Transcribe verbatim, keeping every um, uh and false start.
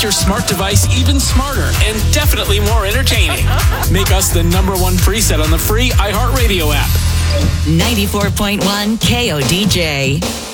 your smart device even smarter and definitely more entertaining. Make us the number one preset on the free iHeartRadio app. ninety-four point one K O D J.